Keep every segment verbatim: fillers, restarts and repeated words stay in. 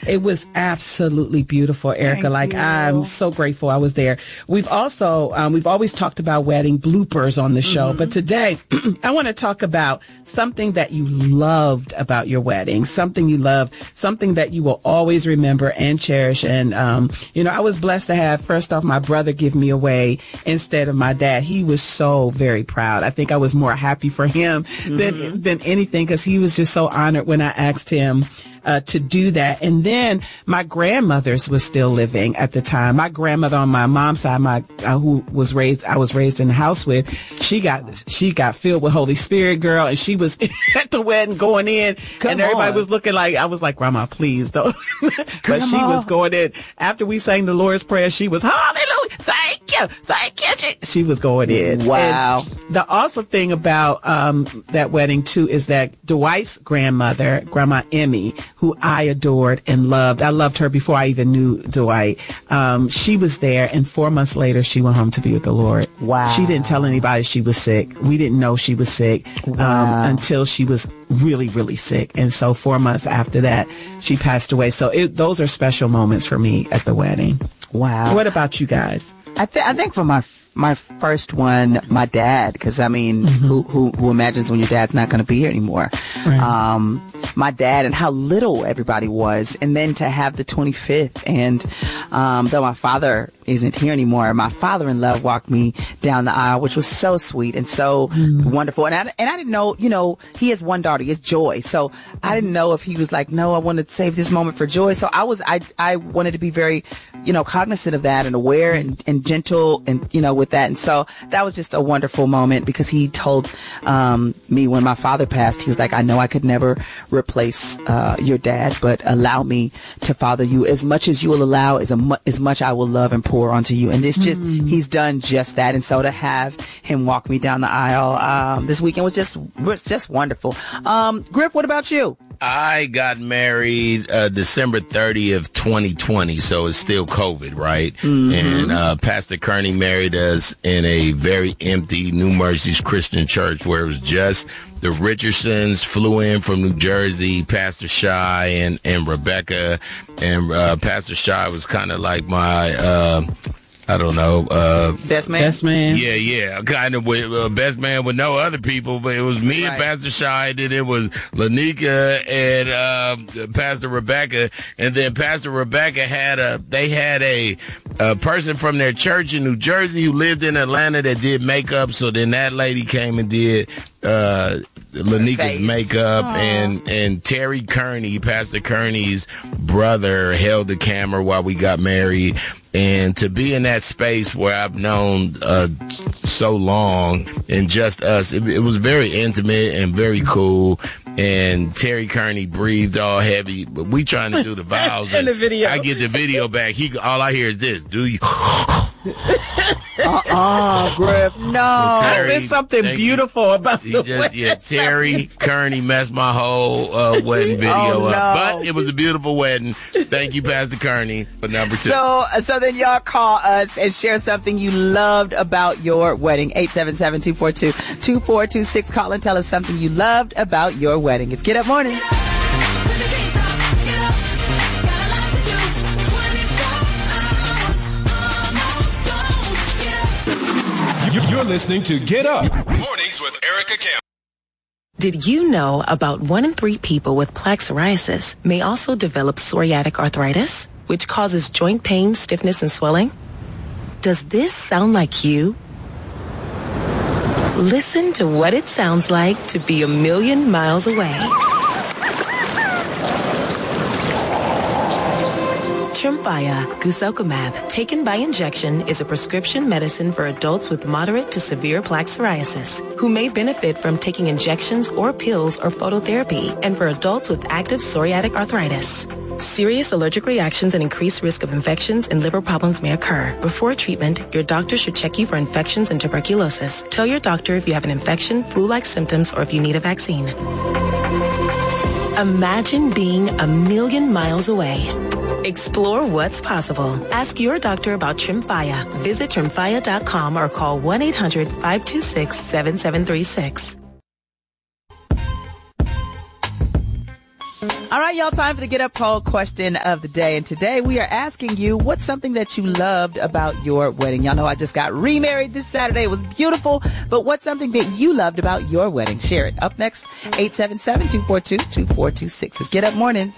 It was absolutely beautiful, Erica. Thank like you. I'm so grateful I was there. We've also um, we've always talked about wedding bloopers on the show, mm-hmm. but today I want to talk about something that you loved about your wedding, something you loved, something that you will always remember and cherish. And um, you know, I was blessed to have first off my brother give me away instead of my dad. He was so very proud. I think I was more happy for him mm-hmm. than than anything because he was just so honored when I asked him Uh, to do that. And then my grandmother's was still living at the time. My grandmother on my mom's side, my uh, who was raised, I was raised in the house with, she got she got filled with Holy Spirit, girl, and she was at the wedding going in, Come and everybody on. was looking like, I was like, Grandma, please don't. But Come she on. was going in after we sang the Lord's Prayer. She was hallelujah, thank you, thank you. She, she was going in. Wow. And the awesome thing about um that wedding too is that Dwight's grandmother, Grandma Emmy, who I adored and loved. I loved her before I even knew Dwight. Um, she was there, and four months later, she went home to be with the Lord. Wow. She didn't tell anybody she was sick. We didn't know she was sick um, wow. until she was really, really sick. And so four months after that, she passed away. So it, those are special moments for me at the wedding. Wow. What about you guys? I, th- I think for my my first one, my dad, because I mean, mm-hmm. who, who who imagines when your dad's not going to be here anymore? Right. Um, my dad and how little everybody was, and then to have the twenty-fifth, and um, though my father isn't here anymore, my father-in-law walked me down the aisle, which was so sweet and so mm. wonderful. And I and I didn't know, you know, he has one daughter, he has Joy, so I didn't know if he was like, no, I want to save this moment for Joy. So I was, I I wanted to be very, you know, cognizant of that and aware and, and gentle and, you know, with that. And so that was just a wonderful moment because he told um, me when my father passed, he was like, I know I could never replace uh, your dad, but allow me to father you as much as you will allow, as, a mu- as much I will love and pour onto you. And it's just, mm. he's done just that. And so to have him walk me down the aisle um, this weekend was just, was just wonderful. Um, Griff, what about you? I got married uh, December thirtieth, twenty twenty, so it's still COVID, right? Mm-hmm. And uh, Pastor Kearney married us in a very empty New Mercies Christian Church where it was just the Richardsons flew in from New Jersey, Pastor Shy and, and Rebecca. And uh, Pastor Shy was kind of like my... Uh, I don't know. Uh, best man? Best man. Yeah, yeah. Kind of with uh, best man with no other people, but it was me right. and Pastor Shy, and then it was Lanika and uh, Pastor Rebecca. And then Pastor Rebecca had a, they had a, a person from their church in New Jersey who lived in Atlanta that did makeup. So then that lady came and did, uh, Lanika's makeup. Aww. and and Terry Kearney, Pastor Kearney's brother, held the camera while we got married. And to be in that space where I've known uh, so long and just us, it, it was very intimate and very cool. And Terry Kearney breathed all heavy, but we trying to do the vows. In the video. I get the video back. He, all I hear is this. Do you? Uh-uh, Griff, no. There's something beautiful you. about he the just, Yeah, Terry Kearney messed my whole uh, wedding video oh, up. No. But it was a beautiful wedding. Thank you, Pastor Kearney, for number two. So, so then y'all call us and share something you loved about your wedding. eight seven seven, two four two, two four two six. Call and tell us something you loved about your wedding. It's Get Up Morning. You're listening to Get Up Mornings with Erica Campbell. Did you know about one in three people with plaque psoriasis may also develop psoriatic arthritis, which causes joint pain, stiffness, and swelling? Does this sound like you? Listen to what it sounds like to be a million miles away. Tremfya guselkumab, taken by injection, is a prescription medicine for adults with moderate to severe plaque psoriasis who may benefit from taking injections or pills or phototherapy, and for adults with active psoriatic arthritis. Serious allergic reactions and increased risk of infections and liver problems may occur. Before treatment, your doctor should check you for infections and tuberculosis. Tell your doctor if you have an infection, flu-like symptoms, or if you need a vaccine. Imagine being a million miles away. Explore what's possible. Ask your doctor about Tremfya. Visit tremfya dot com or call one eight hundred, five two six, seven seven three six. All right, y'all, time for the Get Up poll question of the day. And today we are asking you, what's something that you loved about your wedding? Y'all know I just got remarried this Saturday. It was beautiful. But what's something that you loved about your wedding? Share it. Up next, eight seven seven, two four two, two four two six. It's Get Up Mornings.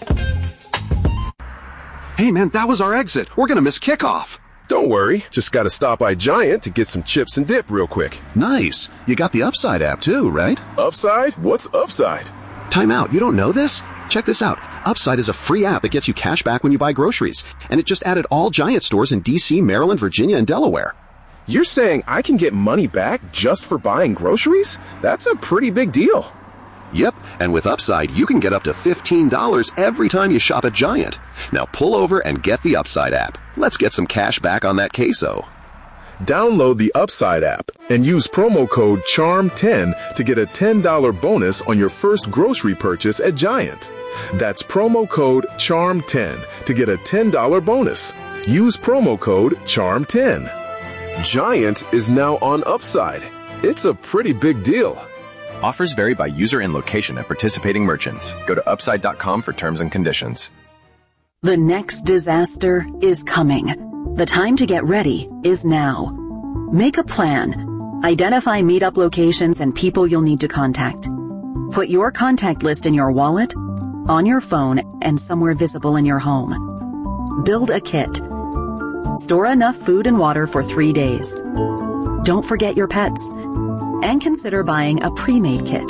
Hey, man, that was our exit. We're going to miss kickoff. Don't worry. Just got to stop by Giant to get some chips and dip real quick. Nice. You got the Upside app too, right? Upside? What's Upside? Time out. You don't know this? Check this out. Upside is a free app that gets you cash back when you buy groceries. And it just added all Giant stores in D C, Maryland, Virginia, and Delaware. You're saying I can get money back just for buying groceries? That's a pretty big deal. Yep, and with Upside, you can get up to fifteen dollars every time you shop at Giant. Now pull over and get the Upside app. Let's get some cash back on that queso. Download the Upside app and use promo code charm ten to get a ten dollars bonus on your first grocery purchase at Giant. That's promo code charm ten to get a ten dollars bonus. Use promo code charm ten. Giant is now on Upside. It's a pretty big deal. Offers vary by user and location at participating merchants. Go to upside dot com for terms and conditions. The next disaster is coming. The time to get ready is now. Make a plan. Identify meetup locations and people you'll need to contact. Put your contact list in your wallet, on your phone, and somewhere visible in your home. Build a kit. Store enough food and water for three days. Don't forget your pets. And consider buying a pre-made kit.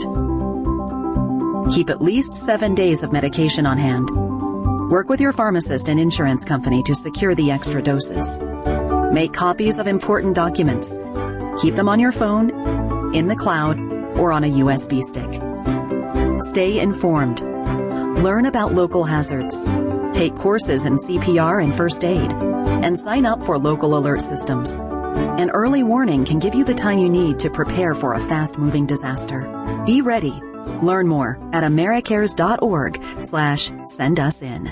Keep at least seven days of medication on hand. Work with your pharmacist and insurance company to secure the extra doses. Make copies of important documents. Keep them on your phone, in the cloud, or on a U S B stick. Stay informed. Learn about local hazards. Take courses in C P R and first aid. And sign up for local alert systems. An early warning can give you the time you need to prepare for a fast-moving disaster. Be ready. Learn more at americares.org slash send us in.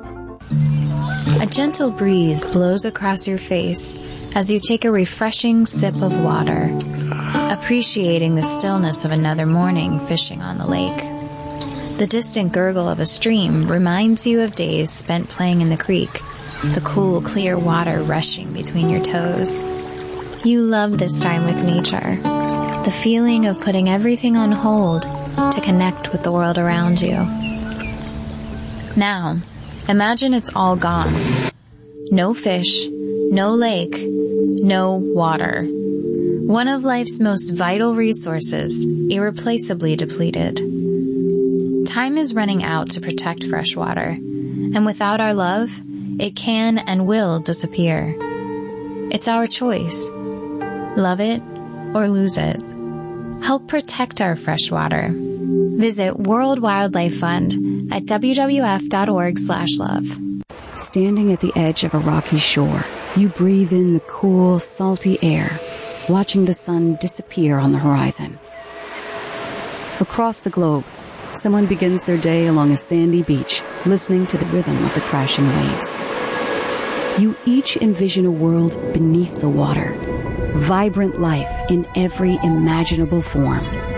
A gentle breeze blows across your face as you take a refreshing sip of water, appreciating the stillness of another morning fishing on the lake. The distant gurgle of a stream reminds you of days spent playing in the creek, the cool, clear water rushing between your toes. You love this time with nature, the feeling of putting everything on hold to connect with the world around you. Now, imagine it's all gone. No fish, no lake, no water. One of life's most vital resources, irreplaceably depleted. Time is running out to protect fresh water, and without our love, it can and will disappear. It's our choice. Love it or lose it. Help protect our fresh water. Visit World Wildlife Fund at wwf.org slash love. Standing at the edge of a rocky shore, you breathe in the cool, salty air, watching the sun disappear on the horizon. Across the globe, someone begins their day along a sandy beach, listening to the rhythm of the crashing waves. You each envision a world beneath the water, vibrant life in every imaginable form.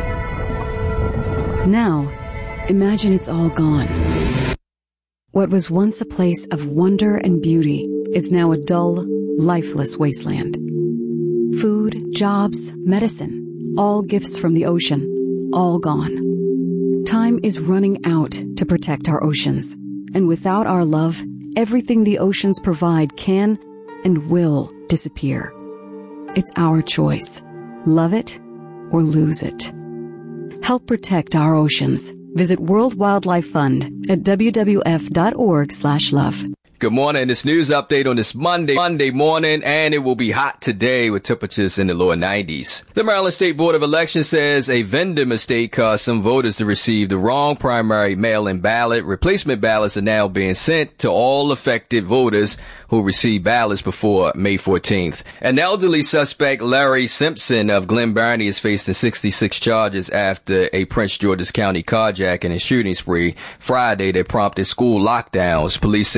Now, imagine it's all gone. What was once a place of wonder and beauty is now a dull, lifeless wasteland. Food, jobs, medicine, all gifts from the ocean, all gone. Time is running out to protect our oceans, and without our love, everything the oceans provide can and will disappear. It's our choice. Love it or lose it. Help protect our oceans. Visit World Wildlife Fund at wwf.org slash love. Good morning. This news update on this Monday, Monday morning, and it will be hot today with temperatures in the lower nineties. The Maryland State Board of Elections says a vendor mistake caused some voters to receive the wrong primary mail-in ballot. Replacement ballots are now being sent to all affected voters who received ballots before May fourteenth. An elderly suspect, Larry Simpson of Glen Burnie, is facing sixty-six charges after a Prince George's County carjacking and shooting spree Friday that prompted school lockdowns. Police say two victims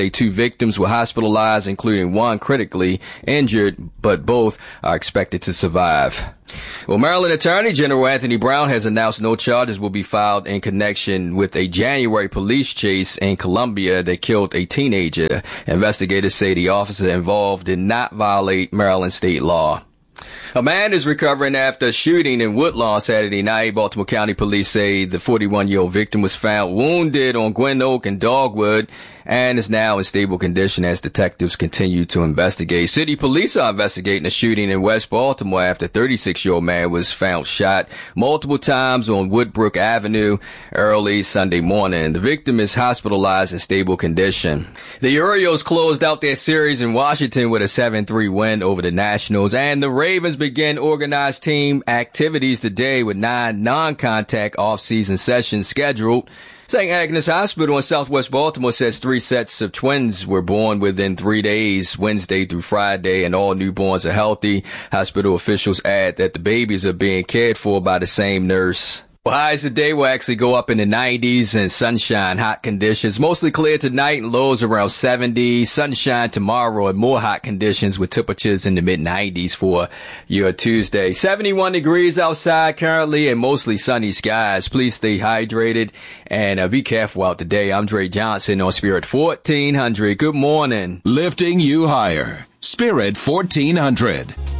victims were hospitalized, including one critically injured, but both are expected to survive. Well, Maryland Attorney General Anthony Brown has announced no charges will be filed in connection with a January police chase in Columbia that killed a teenager. Investigators say the officer involved did not violate Maryland state law. A man is recovering after a shooting in Woodlawn Saturday night. Baltimore County Police say the forty-one-year-old victim was found wounded on Gwen Oak and Dogwood and is now in stable condition as detectives continue to investigate. City police are investigating a shooting in West Baltimore after a thirty-six-year-old man was found shot multiple times on Woodbrook Avenue early Sunday morning. The victim is hospitalized in stable condition. The Orioles closed out their series in Washington with a seven three win over the Nationals, and the Ravens begin organized team activities today with nine non-contact off-season sessions scheduled. Saint Agnes Hospital in Southwest Baltimore says three sets of twins were born within three days, Wednesday through Friday, and all newborns are healthy. Hospital officials add that the babies are being cared for by the same nurse. Well, highs today will actually go up in the nineties and sunshine, hot conditions. Mostly clear tonight and lows around seventy. Sunshine tomorrow and more hot conditions with temperatures in the mid nineties for your Tuesday. seventy-one degrees outside currently and mostly sunny skies. Please stay hydrated and uh, be careful out today. I'm Dre Johnson on Spirit fourteen hundred. Good morning. Lifting you higher. Spirit fourteen hundred.